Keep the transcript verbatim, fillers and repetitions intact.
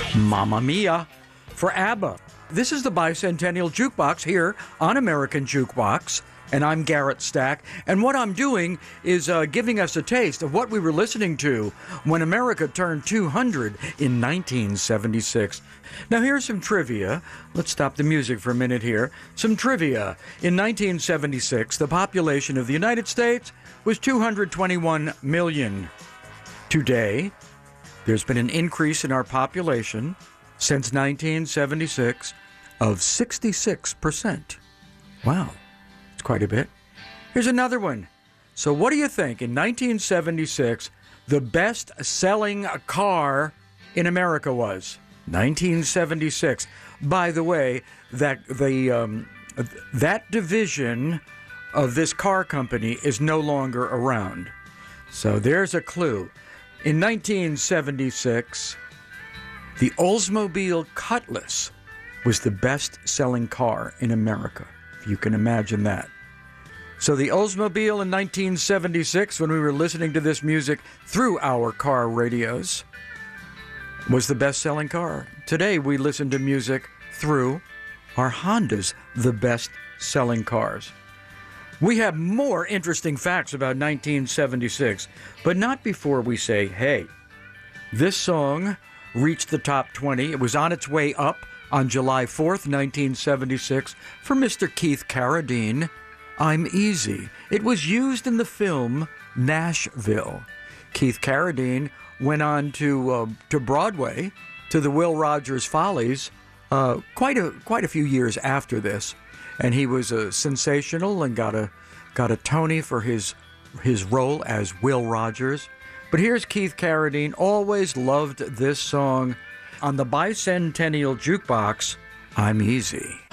Mamma Mia for ABBA. This is the Bicentennial Jukebox here on American Jukebox, and I'm Garrett Stack. And what I'm doing is uh, giving us a taste of what we were listening to when America turned two hundred in nineteen seventy-six. Now here's some trivia. Let's stop the music for a minute here. Some trivia. In nineteen seventy-six, the population of the United States was two hundred twenty-one million. Today, there's been an increase in our population since nineteen seventy-six of sixty-six percent. Wow, it's quite a bit. Here's another one. So what do you think? In nineteen seventy-six, the best-selling car in America was? nineteen seventy-six. By the way, that the um, that division of this car company is no longer around. So there's a clue. In nineteen seventy-six, the Oldsmobile Cutlass was the best-selling car in America, if you can imagine that. So the Oldsmobile in nineteen seventy-six, when we were listening to this music through our car radios, was the best-selling car. Today, we listen to music through our Hondas, the best-selling cars. We have more interesting facts about nineteen seventy-six, but not before we say, hey, this song reached the top twenty. It was on its way up on July fourth, nineteen seventy-six, for Mister Keith Carradine, I'm Easy. It was used in the film Nashville. Keith Carradine went on to uh, to Broadway, to the Will Rogers Follies, uh, quite a quite a few years after this. And he was uh, sensational and got a got a Tony for his his role as Will Rogers. But here's Keith Carradine. Always loved this song on the Bicentennial Jukebox, I'm Easy.